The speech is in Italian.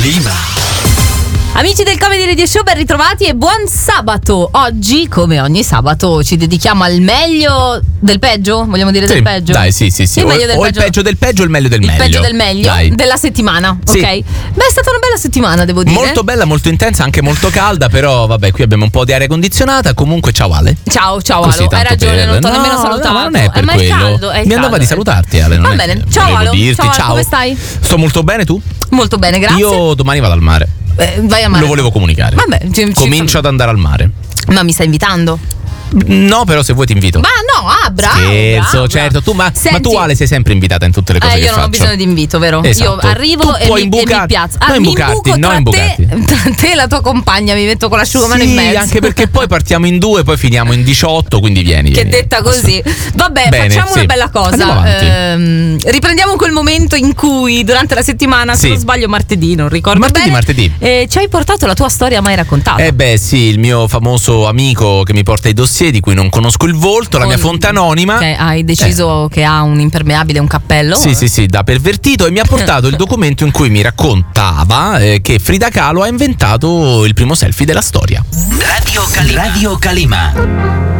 Calima. Amici del Comedy Radio Show, ben ritrovati e buon sabato. Oggi, come ogni sabato, ci dedichiamo al meglio del peggio. Vogliamo dire del peggio? Dai, sì. Il meglio del o peggio. il peggio del peggio o il meglio del meglio. Il peggio del meglio della settimana, sì. Ok? Beh, è stata una bella settimana, devo dire. Molto bella, molto intensa, anche molto calda. Però vabbè, qui abbiamo un po' di aria condizionata. Comunque ciao Ale. Ciao Così, Ale, hai ragione, non ti ho no, nemmeno salutato. No, ma non è per ma quello. è caldo, è Mi caldo. andava di salutarti Ale. Va bene, ciao Ale. Ciao, come stai? Sto molto bene, tu? Molto bene, grazie. Io domani vado al mare. Vai a mare. Lo volevo comunicare. Vabbè, comincio ad andare al mare. Ma mi stai invitando? No, però se vuoi ti invito. Ma no, bravo. Scherzo, bravo. certo. Ma Senti, tu Ale sei sempre invitata in tutte le cose che io faccio. non ho bisogno di invito, vero? Esatto. Io arrivo e mi piazzo. No, mi imbuco tra te e la tua compagna, mi metto con l'asciugamano in mezzo. Anche perché poi partiamo in 2, poi finiamo in 18, quindi vieni. Che detta così. Vabbè, bene, facciamo una bella cosa. Riprendiamo quel momento in cui durante la settimana, se non sbaglio martedì, non ricordo martedì. Ci hai portato la tua storia mai raccontata. Sì, il mio famoso amico che mi porta i dossier, di cui non conosco il volto, la mia fonte anonima. Hai deciso che ha un impermeabile e un cappello? Sì, da pervertito, e mi ha portato il documento in cui mi raccontava che Frida Kahlo ha inventato il primo selfie della storia. Radio Calima.